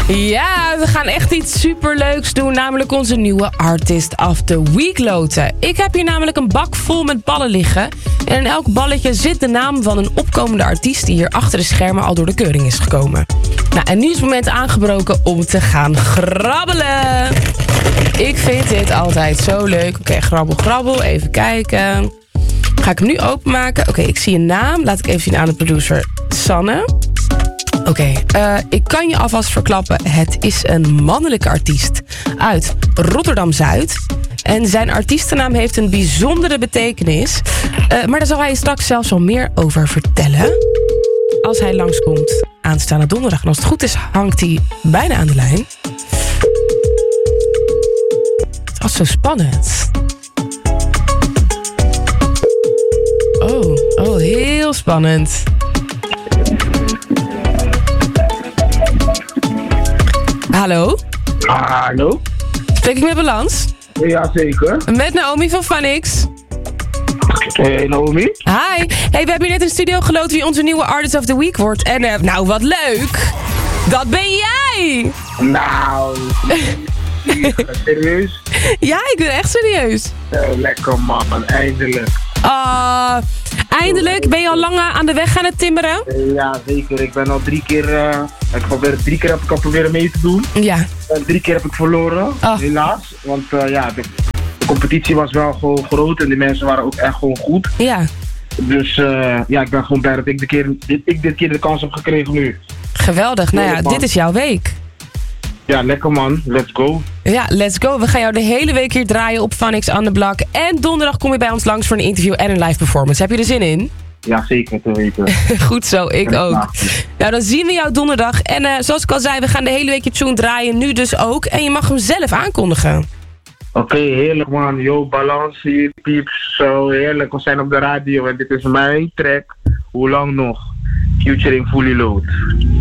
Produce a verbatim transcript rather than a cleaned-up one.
Ja, we gaan echt iets superleuks doen, namelijk onze nieuwe Artist of the Week loten. Ik heb hier namelijk een bak vol met ballen liggen. En in elk balletje zit de naam van een opkomende artiest die hier achter de schermen al door de keuring is gekomen. Nou, en nu is het moment aangebroken om te gaan grabbelen. Ik vind dit altijd zo leuk. Oké, okay, grabbel, grabbel. Even kijken. Ga ik hem nu openmaken? Oké, okay, ik zie een naam. Laat ik even zien aan de producer Sanne. Oké, okay, uh, ik kan je alvast verklappen. Het is een mannelijke artiest uit Rotterdam-Zuid. En zijn artiestennaam heeft een bijzondere betekenis. Uh, maar daar zal hij je straks zelfs wel meer over vertellen. Als hij langskomt aanstaande donderdag. En als het goed is, hangt hij bijna aan de lijn. Het was zo spannend. Oh, oh, heel spannend. Hallo? Ah, hallo? Spreek ik met Balans? Ja, zeker. Met Naomi van Phonix. Hey, Naomi. Hi. Hey, we hebben hier net in de studio geloten wie onze nieuwe Artist of the Week wordt. En uh, nou, wat leuk. Dat ben jij. Nou, serieus? Ja, ik ben echt serieus. Uh, lekker man, eindelijk. Uh, eindelijk? Ben je al lang aan de weg gaan het timmeren? Uh, ja, zeker. Ik ben al drie keer... Uh, ik probeer, drie keer heb ik al proberen mee te doen. Ja. Uh, drie keer heb ik verloren, oh. helaas. Want uh, ja, de, de competitie was wel gewoon groot en de mensen waren ook echt gewoon goed. Ja. Dus uh, ja, ik ben gewoon blij dat ik, de keer, dit, ik dit keer de kans heb gekregen nu. Geweldig. Nou ja, dit is jouw week. Ja, lekker man. Let's go. Ja, let's go. We gaan jou de hele week hier draaien op Phonix on the Block. En donderdag kom je bij ons langs voor een interview en een live performance. Heb je er zin in? Ja, zeker te weten. Goed zo, ik ook. Nou, dan zien we jou donderdag. En uh, zoals ik al zei, we gaan de hele week je tune draaien. Nu dus ook. En je mag hem zelf aankondigen. Oké, okay, heerlijk man. Yo, Balans hier, pieps. Zo heerlijk. We zijn op de radio en dit is mijn track. Hoe lang nog? Featuring Fully Load.